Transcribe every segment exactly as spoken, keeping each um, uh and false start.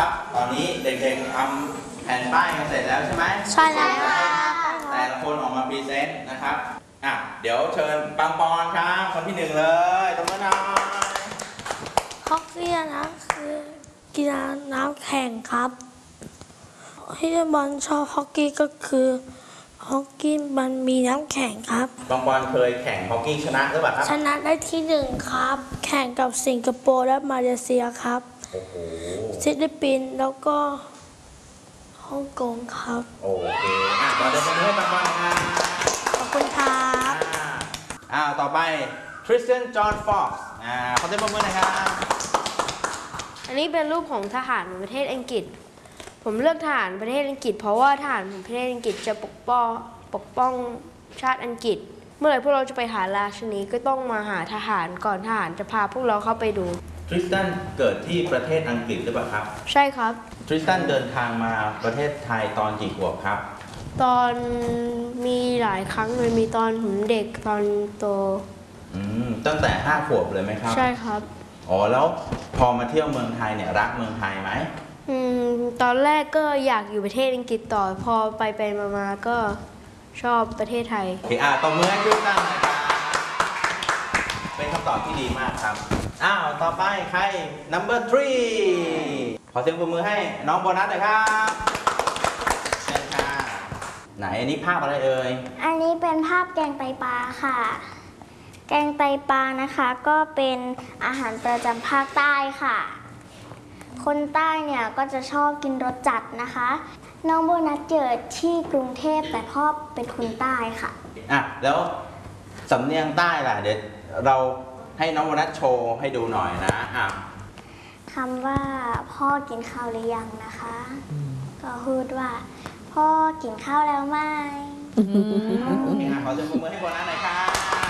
ครับตอนนี้เด็กๆทำแผ่นป้ายกันเสร็จแล้วใช่ไหมใช่แล้วแต่ละคนออกมาพรีเซนต์นะครับอ่ะเดี๋ยวเชิญปังปอนครับคนที่หนึ่งเลยตรงนั้นหน่อยฮอกกี้นะคือกีฬาน้ำแข่งครับที่บอลชอบฮอกกี้ก็คือฮอกกี้มันมีน้ำแข็งครับปังปอนเคยแข่งฮอกกี้ชนะหรือเปล่าครับชนะได้ที่หนึ่งครับแข่งกับสิงคโปร์และมาเลเซียครับโอ้โหฟิลิปปินส์แล้วก็ฮ่องกงครับโอเคอ่ะต่อเดี๋ยวผมให้ปังปอนครับขอบคุณครับอ่าต่อไปทริสตันจอห์นฟ็อกซ์อ่าขอเสียงปรบมือหน่อยครับอันนี้เป็นรูปของทหารประเทศอังกฤษผมเลือกทหารประเทศอังกฤษเพราะว่าทหารประเทศอังกฤษจะปกป้องปกป้องชาติอังกฤษเมื่อไหร่พวกเราจะไปหาราชินีก็ต้องมาหาทหารก่อนทหารจะพาพวกเราเข้าไปดูทริสตันเกิดที่ประเทศอังกฤษหรือเปล่าครับใช่ครับทริสตันเดินทางมาประเทศไทยตอนกี่ขวบครับตอนมีหลายครั้งเลยมีตอนผมเด็กตอนโตอืมตั้งแต่ห้าขวบเลยไหมครับใช่ครับอ๋อแล้วพอมาเที่ยวเมืองไทยเนี่ยรักเมืองไทยไหมอืมตอนแรกก็อยากอยู่ประเทศอังกฤษต่อพอไปไปมาๆก็ชอบประเทศไทยโอเคอ่ะตบมือให้ทริสตันนะครับเป็นคำตอบที่ดีมากครับอ้าวต่อไปใคร number three ขอเสียงปรบมือให้น้องโบนัสหน่อยครับเชิญค่ะไหนอันนี้ภาพอะไรเอ่ยอันนี้เป็นภาพแกงไตปลาค่ะแกงไตปลานะคะก็เป็นอาหารประจำภาคใต้ค่ะคนใต้เนี่ยก็จะชอบกินรสจัดนะคะน้องโบนัสเกิดที่กรุงเทพแต่พ่อเป็นคนใต้ค่ะอ่ะแล้วสำเนียงใต้ล่ะเดี๋ยวเราให้น้องโบนัสโชว์ให้ดูหน่อยนะอ่ะคำว่าพ่อกินข้าวหรือยังนะคะก็พูดว่าพ่อกินข้าวแล้วไหมขอเสียงปรบมือให้โบนัสหน่อยค่ะ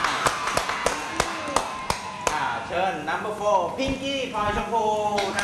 เชิญ number four พิงกี้พลอยชมพูนะ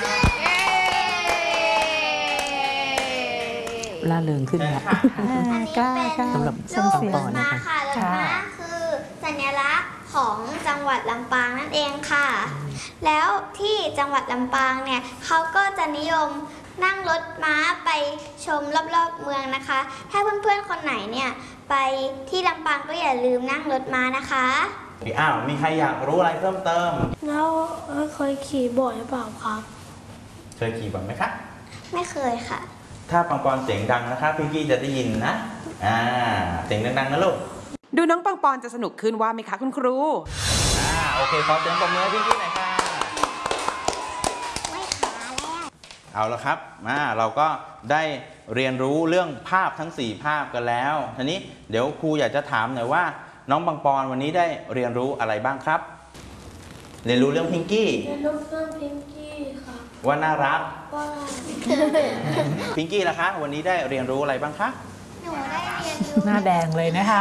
ล่าเริงขึ้นนะอันนี้เป็นสำหรับรูปปอนม้าค่ะรถม้าคือสัญลักษณ์ของจังหวัดลำปางนั่นเองค่ะแล้วที่จังหวัดลำปางเนี่ยเขาก็จะนิยมนั่งรถม้าไปชมรอบๆเมืองนะคะถ้าเพื่อนๆคนไหนเนี่ยไปที่ลำปางก็อย่าลืมนั่งรถม้านะคะอ้าวมีใครอยากรู้อะไรเพิ่มเติมแล้วเคยขี่บ่อยหรือเปล่าครับเคยขี่บ่อยไหมครับไม่เคยค่ะถ้าปังปอนเสียงดังนะครับพี่กี้จะได้ยินนะอ่าเสียงดังๆนะลูกดูน้องปังปอนจะสนุกขึ้นว่าไหมคะคุณครูอ่าโอเคขอเสียงปรบมือให้พี่กี้หน่อยค่ะไม่ขาแล้วเอาละครับมาเราก็ได้เรียนรู้เรื่องภาพทั้งสี่ภาพกันแล้วทีนี้เดี๋ยวครูอยากจะถามหน่อยว่าน้องปังปอนวันนี้ได้เรียนรู้อะไรบ้างครับเรียนรู้เรื่องพิงกี้เรียนรู้เรื่องพิงกี้ค่ะว่าน่ารักว่าพิงกี้ล่ะคะวันนี้ได้เรียนรู้อะไรบ้างคะหนูได้เรียนรู้หน้าแดงเลยนะคะ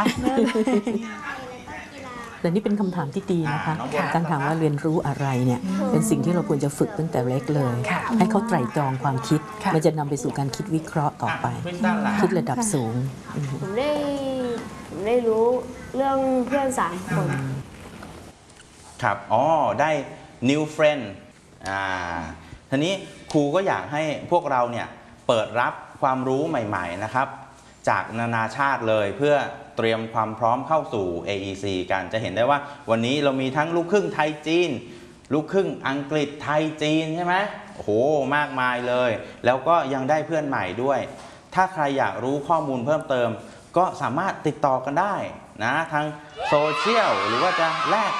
แต่นี่เป็นคำถามที่ดีนะคะการถามว่าเรียนรู้อะไรเนี่ยเป็นสิ่งที่เราควรจะฝึกตั้งแต่เล็กเลยให้เขาไตร่ตรองความคิดมันจะนำไปสู่การคิดวิเคราะห์ต่อไปคิดระดับสูงผมได้ผมได้รู้เรื่องเพื่อนสามคนครับอ๋อได้ new friend อ่าทีนี้ครูก็อยากให้พวกเราเนี่ยเปิดรับความรู้ใหม่ๆนะครับจากนานาชาติเลยเพื่อเตรียมความพร้อมเข้าสู่ เอ อี ซี กันจะเห็นได้ว่าวันนี้เรามีทั้งลูกครึ่งไทยจีนลูกครึ่งอังกฤษไทยจีนใช่ไหมโอ้โหมากมายเลยแล้วก็ยังได้เพื่อนใหม่ด้วยถ้าใครอยากรู้ข้อมูลเพิ่มเติมก็สามารถติดต่อกันได้นะทางโซเชียลหรือว่าจะแลก